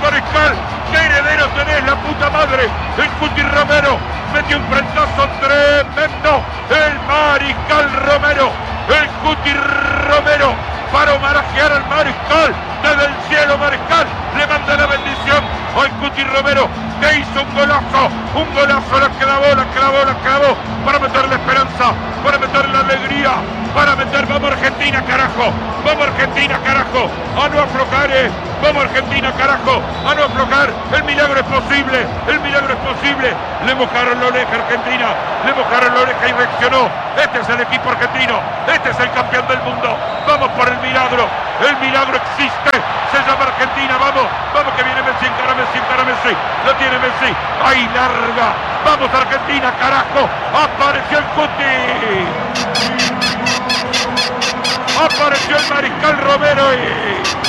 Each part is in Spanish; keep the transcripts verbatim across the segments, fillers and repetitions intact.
Mariscal. ¡Qué heredero tenés, la puta madre! El Cuti Romero metió un frentazo tremendo. El Mariscal Romero. El Cuti Romero para homenajear al Mariscal. Desde el cielo, Mariscal le manda la bendición al Cuti Romero, que hizo un golazo, un golazo, la clavó, la clavó, la clavó, para meter la esperanza, para meter la alegría, para meter, vamos Argentina, carajo, vamos Argentina, carajo, a no aflojar, eh. Vamos Argentina, carajo, a no aflojar, el milagro es posible, el milagro es posible. Le mojaron la oreja Argentina, le mojaron la oreja y reaccionó. Este es el equipo argentino, este es el campeón del mundo. Vamos por el milagro, el milagro existe, se llama Argentina, vamos, vamos que viene Messi, encara Messi, encara Messi, lo tiene Messi, ahí larga, vamos Argentina, carajo, apareció el Cuti. Apareció el Mariscal Romero y...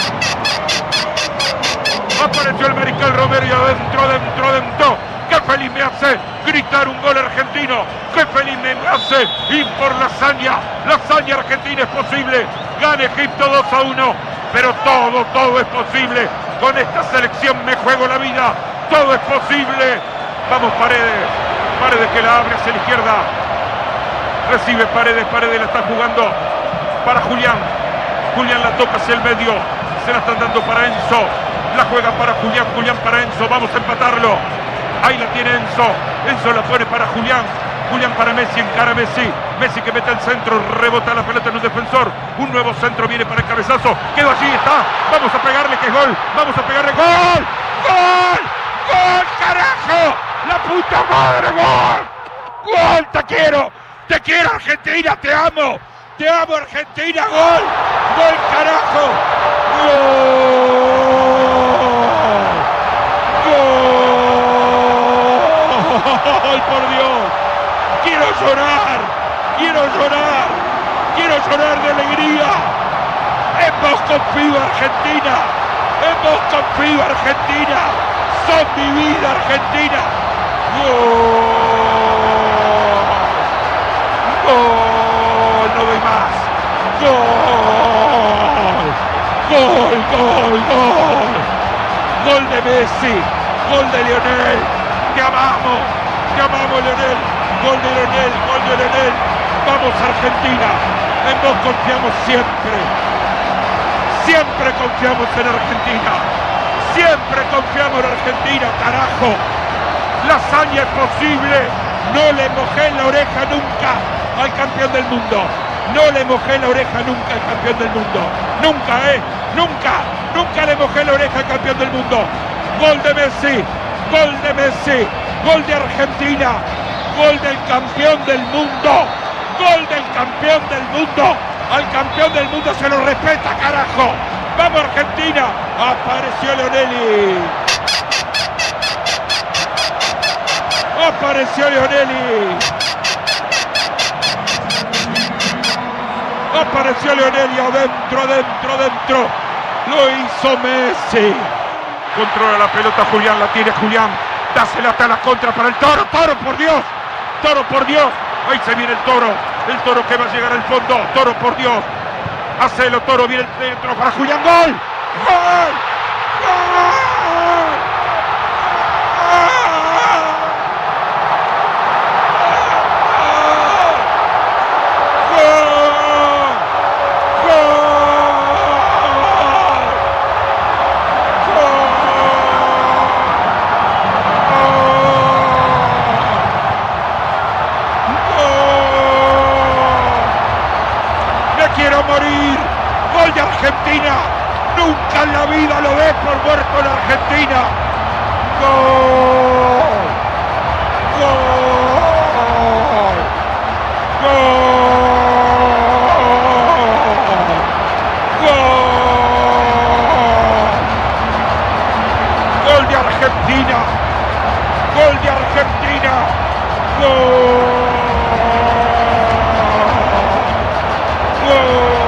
Apareció el Mariscal Romero y adentro, adentro, adentro. ¡Qué feliz me hace gritar un gol argentino! ¡Qué feliz me hace ir por la hazaña! La hazaña argentina es posible. Gana Egipto dos a uno. Pero todo, todo es posible. Con esta selección me juego la vida. Todo es posible. Vamos Paredes. Paredes que la abre hacia la izquierda. Recibe Paredes. Paredes la está jugando para Julián. Julián la toca hacia el medio. Se la están dando para Enzo. La juega para Julián, Julián para Enzo, vamos a empatarlo. Ahí la tiene Enzo, Enzo la pone para Julián, Julián para Messi, encara Messi, Messi que mete el centro, rebota la pelota en un defensor, un nuevo centro viene para el cabezazo, quedó allí, está, vamos a pegarle que es gol, vamos a pegarle, ¡gol! ¡Gol! ¡Gol, carajo! ¡La puta madre, gol! ¡Gol, te quiero! ¡Te quiero Argentina, te amo! ¡Te amo Argentina, gol! ¡Gol, carajo! ¡Gol! ¡Gol, por Dios! ¡Quiero llorar! ¡Quiero llorar! ¡Quiero llorar de alegría! ¡Hemos confiado Argentina! ¡Hemos confiado Argentina! ¡Son mi vida, Argentina! ¡Gol! ¡Gol! ¡No doy más! ¡Gol! ¡Gol, gol, gol! ¡Gol de Messi! ¡Gol de Lionel! ¡Te amamos! ¡Te amamos, Lionel! ¡Gol de Lionel! ¡Gol de Lionel! ¡Vamos, Argentina! En vos confiamos siempre. Siempre confiamos en Argentina. Siempre confiamos en Argentina, carajo. La hazaña es posible. No le mojé la oreja nunca al campeón del mundo. No le mojé la oreja nunca al campeón del mundo. Nunca, ¿eh? Nunca. Nunca le mojé la oreja al campeón del mundo. Gol de Messi. Gol de Messi. Gol de Argentina. Gol del campeón del mundo. Gol del campeón del mundo. Al campeón del mundo se lo respeta, carajo. ¡Vamos, Argentina! Apareció Lionelli. Apareció Lionelli. Apareció Lionelli adentro, adentro, adentro. Lo hizo Messi. Controla la pelota Julián, la tiene Julián. Dásela hasta la contra para el Toro. Toro, por Dios. Toro, por Dios. Ahí se viene el Toro. El Toro que va a llegar al fondo. Toro, por Dios. Hacelo, Toro, viene el centro para Julián. ¡Gol! ¡Gol! ¡Gol! Argentina, nunca en la vida lo ves por muerto la Argentina. ¡Gol! ¡Gol! ¡Gol! ¡Gol! ¡Gol de Argentina! ¡Gol de Argentina! ¡Gol! ¡Gol!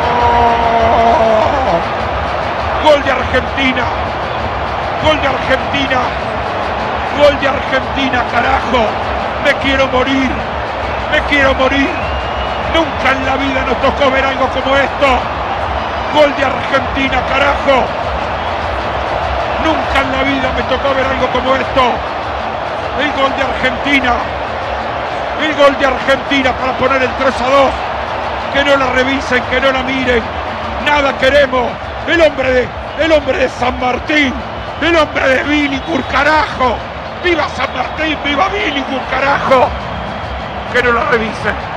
¡Gol de Argentina! ¡Gol de Argentina! ¡Gol de Argentina, carajo! ¡Me quiero morir! ¡Me quiero morir! Nunca en la vida nos tocó ver algo como esto. ¡Gol de Argentina, carajo! Nunca vida me tocó ver algo como esto. El gol de Argentina. El gol de Argentina para poner el tres a dos. Que no la revisen, que no la miren. Nada queremos. El hombre de, el hombre de San Martín. El hombre de Billinghurst, carajo. ¡Viva San Martín! ¡Viva Billinghurst, carajo! Que no la revisen.